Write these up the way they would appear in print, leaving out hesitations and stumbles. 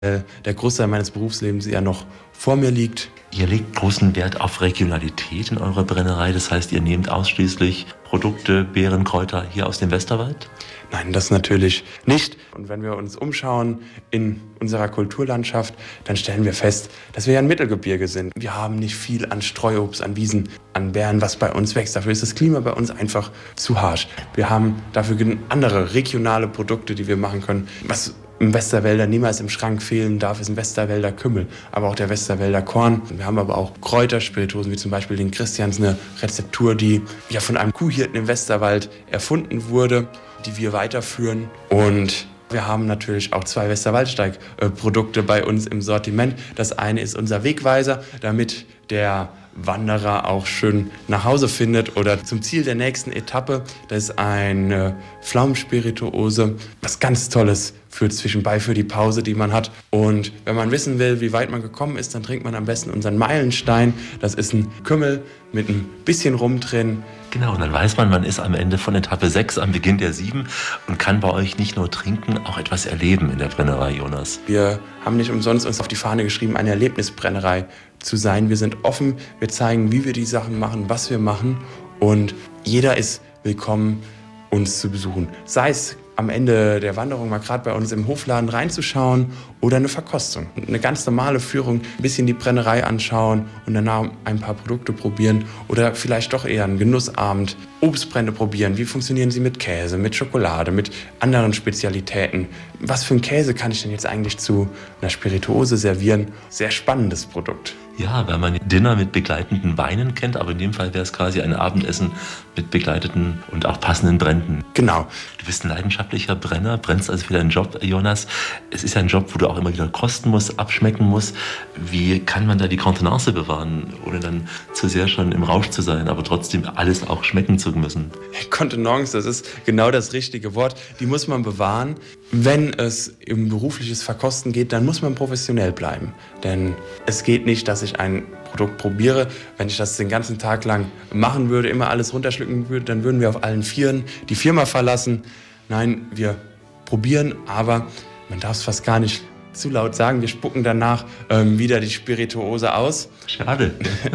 Der Großteil meines Berufslebens ja noch vor mir liegt. Ihr legt großen Wert auf Regionalität in eurer Brennerei. Das heißt, ihr nehmt ausschließlich Produkte, Beeren, Kräuter hier aus dem Westerwald? Nein, das natürlich nicht. Und wenn wir uns umschauen in unserer Kulturlandschaft, dann stellen wir fest, dass wir ja ein Mittelgebirge sind. Wir haben nicht viel an Streuobst, an Wiesen, an Beeren, was bei uns wächst. Dafür ist das Klima bei uns einfach zu harsch. Wir haben dafür andere regionale Produkte, die wir machen können. Was im Westerwälder niemals im Schrank fehlen darf, ist ein Westerwälder Kümmel, aber auch der Westerwälder Korn. Wir haben aber auch Kräuterspirituosen, wie zum Beispiel den Christians, eine Rezeptur, die ja von einem Kuhhirten im Westerwald erfunden wurde, die wir weiterführen. Und wir haben natürlich auch 2 Westerwaldsteig-Produkte bei uns im Sortiment. Das eine ist unser Wegweiser, damit der Wanderer auch schön nach Hause findet oder zum Ziel der nächsten Etappe. Das ist eine Pflaumenspirituose, was ganz Tolles für zwischenbei, für die Pause, die man hat. Und wenn man wissen will, wie weit man gekommen ist, dann trinkt man am besten unseren Meilenstein. Das ist ein Kümmel mit ein bisschen Rum drin. Genau, und dann weiß man, man ist am Ende von Etappe 6, am Beginn der 7 und kann bei euch nicht nur trinken, auch etwas erleben in der Brennerei, Jonas. Wir haben nicht umsonst uns auf die Fahne geschrieben, eine Erlebnisbrennerei zu sein. Wir sind offen, wir zeigen, wie wir die Sachen machen, was wir machen, und jeder ist willkommen, uns zu besuchen. Sei es am Ende der Wanderung mal gerade bei uns im Hofladen reinzuschauen oder eine Verkostung. Eine ganz normale Führung, ein bisschen die Brennerei anschauen und danach ein paar Produkte probieren oder vielleicht doch eher einen Genussabend. Obstbrände probieren, wie funktionieren sie mit Käse, mit Schokolade, mit anderen Spezialitäten. Was für einen Käse kann ich denn jetzt eigentlich zu einer Spirituose servieren? Sehr spannendes Produkt. Ja, weil man Dinner mit begleitenden Weinen kennt, aber in dem Fall wäre es quasi ein Abendessen mit begleiteten und auch passenden Bränden. Genau. Du bist ein leidenschaftlicher Brenner, brennst also für deinen Job, Jonas. Es ist ja ein Job, wo du auch immer wieder kosten musst, abschmecken musst. Wie kann man da die Kontenance bewahren, ohne dann zu sehr schon im Rausch zu sein, aber trotzdem alles auch schmecken zu müssen? Kontenance, das ist genau das richtige Wort. Die muss man bewahren. Wenn es um berufliches Verkosten geht, dann muss man professionell bleiben. Denn es geht nicht, dass ich ein Produkt probiere. Wenn ich das den ganzen Tag lang machen würde, immer alles runterschlucken würde, dann würden wir auf allen Vieren die Firma verlassen. Nein, wir probieren, aber man darf es fast gar nicht zu laut sagen. Wir spucken danach wieder die Spirituose aus. Schade.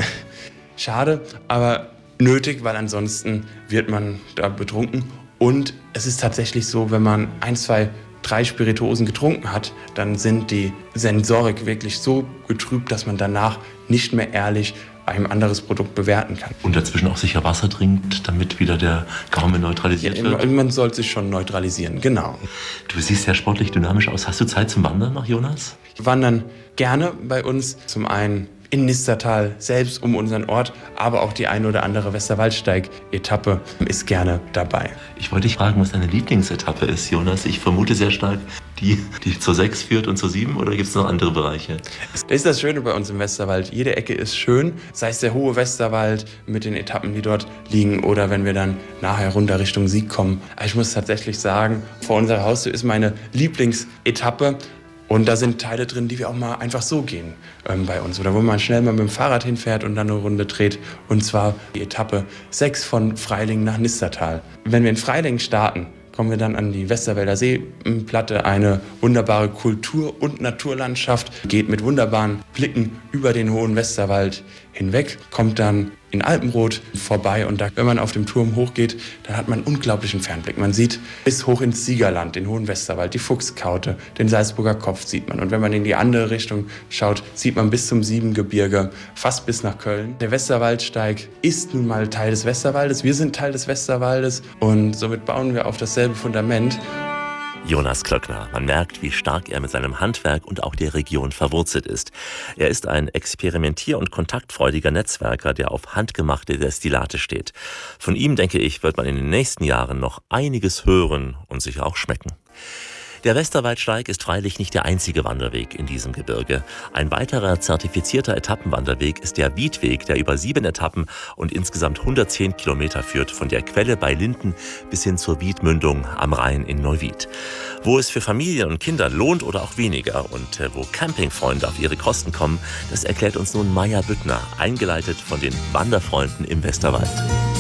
Schade, aber nötig, weil ansonsten wird man da betrunken. Und es ist tatsächlich so, wenn man 1, 2, 3 Spirituosen getrunken hat, dann sind die Sensorik wirklich so getrübt, dass man danach nicht mehr ehrlich ein anderes Produkt bewerten kann. Und dazwischen auch sicher Wasser trinkt, damit wieder der Gaumen neutralisiert wird? Man sollte sich schon neutralisieren, genau. Du siehst sehr sportlich dynamisch aus. Hast du Zeit zum Wandern noch, Jonas? Wir wandern gerne bei uns, zum einen in Nistertal selbst um unseren Ort, aber auch die eine oder andere Westerwaldsteig-Etappe ist gerne dabei. Ich wollte dich fragen, was deine Lieblingsetappe ist, Jonas. Ich vermute sehr stark die zur 6 führt und zur 7, oder gibt es noch andere Bereiche? Das ist das Schöne bei uns im Westerwald. Jede Ecke ist schön, sei es der hohe Westerwald mit den Etappen, die dort liegen, oder wenn wir dann nachher runter Richtung Sieg kommen. Aber ich muss tatsächlich sagen, vor unserer Haustür ist meine Lieblingsetappe. Und da sind Teile drin, die wir auch mal einfach so gehen bei uns. Oder wo man schnell mal mit dem Fahrrad hinfährt und dann eine Runde dreht. Und zwar die Etappe 6 von Freilingen nach Nistertal. Wenn wir in Freilingen starten, kommen wir dann an die Westerwälder Seenplatte. Eine wunderbare Kultur- und Naturlandschaft. Geht mit wunderbaren Blicken über den hohen Westerwald hinweg. Kommt dann in Alpenrot vorbei, und da, wenn man auf dem Turm hochgeht, dann hat man einen unglaublichen Fernblick. Man sieht bis hoch ins Siegerland, den hohen Westerwald, die Fuchskaute, den Salzburger Kopf sieht man. Und wenn man in die andere Richtung schaut, sieht man bis zum Siebengebirge, fast bis nach Köln. Der Westerwaldsteig ist nun mal Teil des Westerwaldes. Wir sind Teil des Westerwaldes, und somit bauen wir auf dasselbe Fundament. Jonas Klöckner. Man merkt, wie stark er mit seinem Handwerk und auch der Region verwurzelt ist. Er ist ein experimentier- und kontaktfreudiger Netzwerker, der auf handgemachte Destillate steht. Von ihm, denke ich, wird man in den nächsten Jahren noch einiges hören und sicher auch schmecken. Der Westerwaldsteig ist freilich nicht der einzige Wanderweg in diesem Gebirge. Ein weiterer zertifizierter Etappenwanderweg ist der Wiedweg, der über 7 Etappen und insgesamt 110 Kilometer führt, von der Quelle bei Linden bis hin zur Wiedmündung am Rhein in Neuwied. Wo es für Familien und Kinder lohnt oder auch weniger und wo Campingfreunde auf ihre Kosten kommen, das erklärt uns nun Maja Büttner, eingeleitet von den Wanderfreunden im Westerwald.